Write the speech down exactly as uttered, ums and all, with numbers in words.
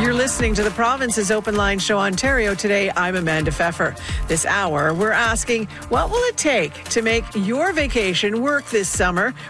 You're listening to the Province's Open Line Show Ontario today. I'm Amanda Pfeffer. This hour, we're asking, what will it take to make your vacation work this summer?